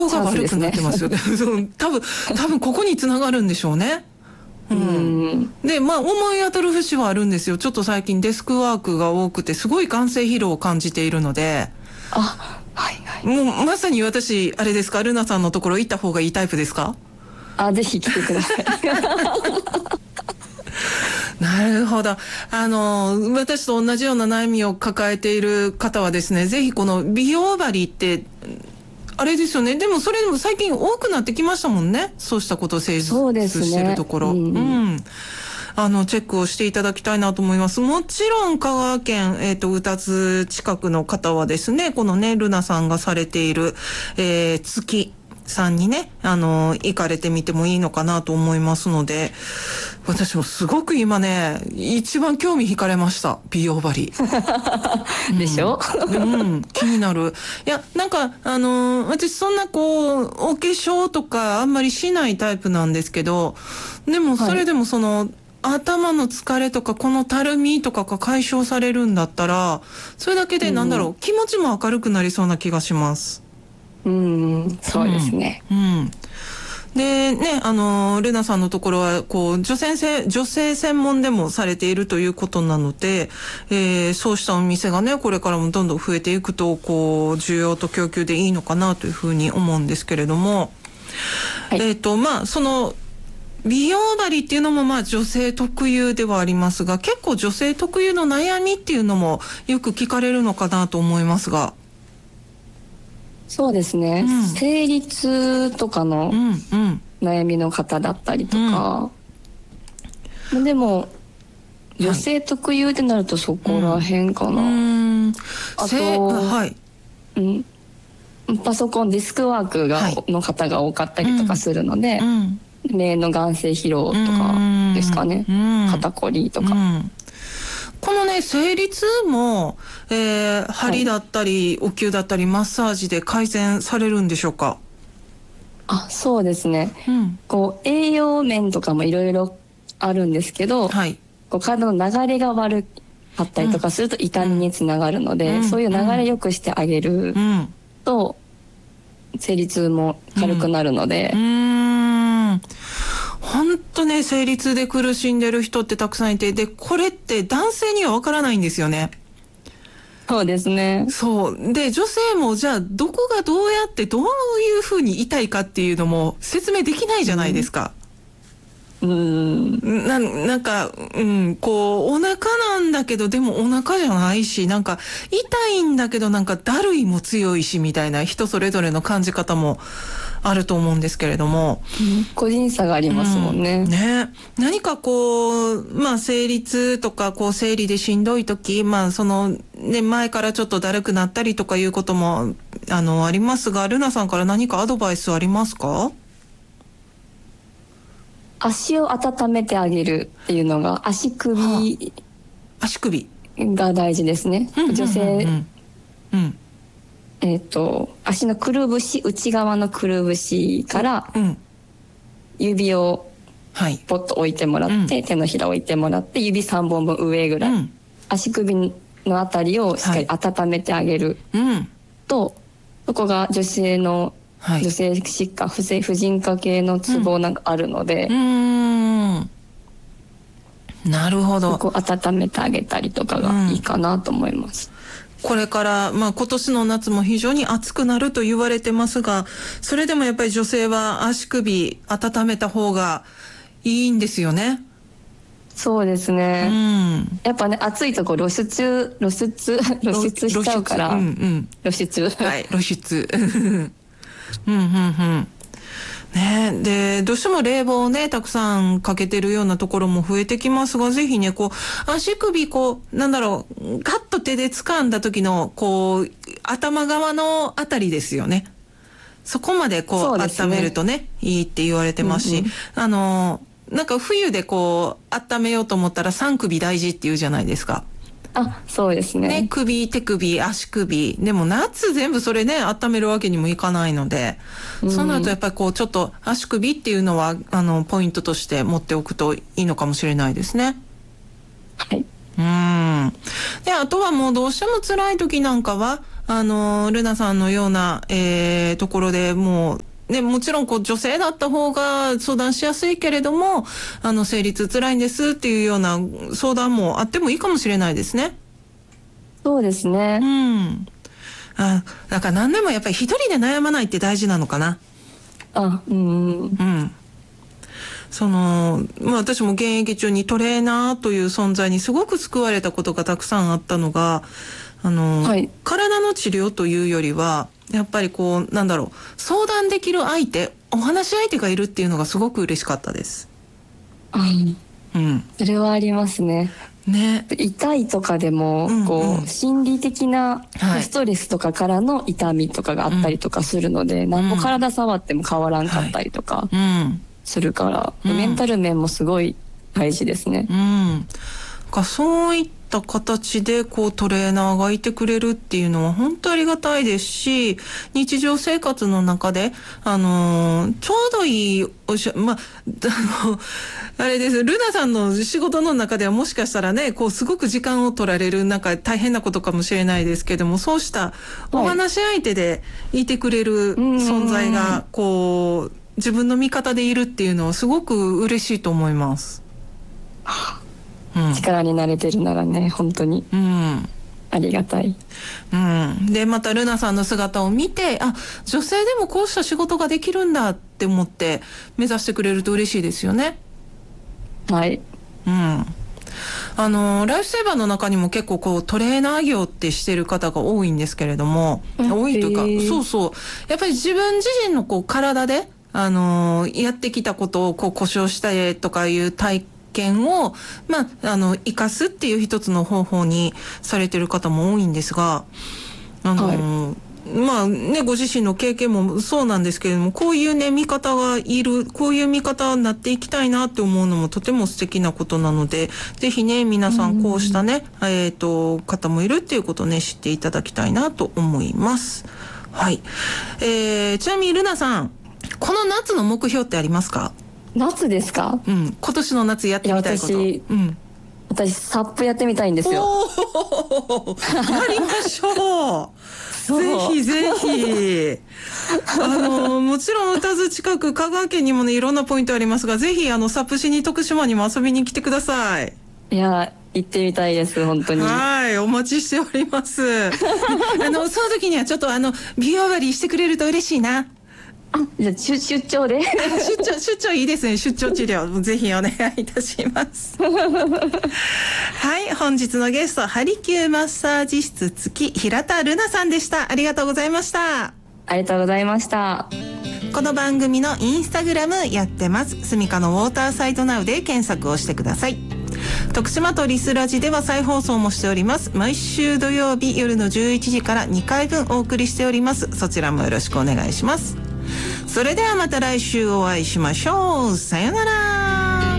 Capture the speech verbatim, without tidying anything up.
が悪くなってますよね。そう多分多分ここに繋がるんでしょうね。うん、でまあ思い当たる節はあるんですよ。ちょっと最近デスクワークが多くてすごい眼精疲労を感じているので、 あ、はいはい、 もうまさに私あれですか、ルナさんのところ行った方がいいタイプですか？ あ、ぜひ来てください。 なるほど。あの私と同じような悩みを抱えている方はですね、ぜひこの美容針ってあれですよね。でもそれでも最近多くなってきましたもんね。そうしたことを成立してるところ。う、ね、うん、うん。あの、チェックをしていただきたいなと思います。もちろん、香川県、えっと、宇多津近くの方はですね、このね、ルナさんがされている、えー、月さんにね、あの、行かれてみてもいいのかなと思いますので、私もすごく今ね、一番興味惹かれました。美容針。 でしょ、 うん、うん、気になる。いや、なんか、あのー、私そんなこう、お化粧とかあんまりしないタイプなんですけど、でもそれでもその、はい、頭の疲れとかこのたるみとかが解消されるんだったら、それだけでなんだろう、うん、気持ちも明るくなりそうな気がします。 うん、そうですね。 うん。うん、でね、あのー、レナさんのところは、こう、女性せ、女性専門でもされているということなので、えー、そうしたお店がね、これからもどんどん増えていくと、こう、需要と供給でいいのかなというふうに思うんですけれども、はい、えっと、まあ、その、美容針っていうのもまあ女性特有ではありますが、結構女性特有の悩みっていうのもよく聞かれるのかなと思いますが。 そうですね、うん、生理痛とかの悩みの方だったりとか、うんうん、でも女性特有ってなるとそこら辺かな、うん、あと、はい、うん、パソコンデスクワークが、はい、の方が多かったりとかするので、うんうん、目の眼精疲労とかですかね、肩こりとか、うん、 このね、生理痛も、えー、針だったり、はい、お灸だったりマッサージで改善されるんでしょうか？ あ、そうですね、うん、こう栄養面とかもいろいろあるんですけど、はい、こう体の流れが悪かったりとかすると痛みにつながるので、うん、そういう流れ良くしてあげると、うん、生理痛も軽くなるので、うん、うーん、 本当ね、生理痛で苦しんでる人ってたくさんいて、で、これって男性にはわからないんですよね。 そうですね。 そう。で、女性もじゃあ、どこがどうやってどういうふうに痛いかっていうのも説明できないじゃないですか。うん。な、なんか、うん、こう、お腹なんだけど、でもお腹じゃないし、なんか、痛いんだけど、なんか、だるいも強いし、みたいな、人それぞれの感じ方もあると思うんですけれども。 うん、個人差がありますもんね。 うん、ね。何かこう、まあ、生理痛とか、こう、生理でしんどい時、まあ、その、ね、前からちょっとだるくなったりとかいうことも、あの、ありますが、ルナさんから何かアドバイスありますか？ 足を温めてあげるっていうのが、足首、はあ、足首が大事ですね。うんうんうんうん、女性、うん、えっと足のくるぶし、内側のくるぶしから指をポッと置いてもらって、はい、手のひら置いてもらって指さんぼんぶん上ぐらい、うん、足首のあたりをしっかり温めてあげると、はい、そこが女性のはい、女性疾患、婦婦人科系のツボなんかあるので、うん、うーん、 なるほど。 そこを温めてあげたりとかがいいかなと思います。 うん、これから、まあ、今年の夏も非常に暑くなると言われてますが、それでもやっぱり女性は足首温めた方がいいんですよね。 そうですね、うん、やっぱね、暑いとこう露出露出露出しちゃうから、うんうん、露出はい露出うんうんうんね、でどうしても冷房をねたくさんかけてるようなところも増えてきますが、ぜひねこう足首こうなんだろうガッと手で掴んだ時のこう頭側のあたりですよね。そこまでこう温めるとねいいって言われてますし、うんうん、あのなんか冬でこう温めようと思ったら三首大事って言うじゃないですか。 あ、そうですね。 ね、首、手首、足首。でも夏全部それね、温めるわけにもいかないので、うん、そうなるとやっぱりこう、ちょっと足首っていうのは、あの、ポイントとして持っておくといいのかもしれないですね。 はい。 うん。で、あとはもうどうしても辛い時なんかは、 あのルナさんのような、えー、ところでもうね、もちろんこう女性だった方が相談しやすいけれども、あの生理痛辛いんですっていうような相談もあってもいいかもしれないですね。 そうですね。 うん。あ、だから何でもやっぱり一人で悩まないって大事なのかな。 あ、うん。 うん。その、まあ私も現役中にトレーナーという存在にすごく救われたことがたくさんあったのが、あの、はい、体の治療というよりは、やっぱりこう、なんだろう、相談できる相手、お話し相手がいるっていうのがすごく嬉しかったです。 うん。うん。それはありますね。ね。痛いとかでも、うんうん、こう、心理的なストレスとかからの痛みとかがあったりとかするので、はい、何も体触っても変わらんかったりとかするから、はいうん、メンタル面もすごい大事ですね。 うん。かそういった形でこうトレーナーがいてくれるっていうのは本当ありがたいですし、日常生活の中であのー、ちょうどいいおしゃまああのあれです、ルナさんの仕事の中ではもしかしたらね、こうすごく時間を取られるなんか大変なことかもしれないですけども、そうしたお話し相手でいてくれる存在がこう自分の味方でいるっていうのはすごく嬉しいと思います。 うん、力になれてるならね、本当に、うん、ありがたい、 うん、でまたルナさんの姿を見て、あ、女性でもこうした仕事ができるんだって思って目指してくれると嬉しいですよね。 はい、 うん、あのライフセーバーの中にも結構こうトレーナー業ってしてる方が多いんですけれども、うん、多いというか、そうそうやっぱり自分自身のこう体であのやってきたことをこう故障したりとかいう体験を、まあ、あの生かすっていう一つの方法にされてる方も多いんですが、あの、はい、まあね、ご自身の経験もそうなんですけれども、こういうね見方がいる、こういう見方になっていきたいなって思うのもとても素敵なことなので、ぜひね皆さんこうしたね、えーと方もいるっていうことをね知っていただきたいなと思います。はい、えー、ちなみにルナさん、この夏の目標ってありますか？ 夏ですか？ うん、今年の夏やってみたいこと。 私、うん、私サップやってみたいんですよ。 おやりましょう。ぜひぜひ。あのもちろん宇多津近く香川県にもねいろんなポイントありますが、ぜひあのサップしに徳島にも遊びに来てください。 いや行ってみたいです、本当に。 はい、お待ちしております。あのその時にはちょっとあの美容割りしてくれると嬉しいな。 あ、じゃあ出出張で出張出張いいですね。出張治療ぜひお願いいたしますはい、本日のゲストハリキューマッサージ室付き平田ルナさんでした。ありがとうございました。 ありがとうございました。 この番組のインスタグラムやってます。スミカのウォーターサイドナウで検索をしてください。徳島とリスラジでは再放送もしております。毎週土曜日夜のじゅういちじからにかいぶんお送りしております。そちらもよろしくお願いします。それではまた来週お会いしましょう。さよなら。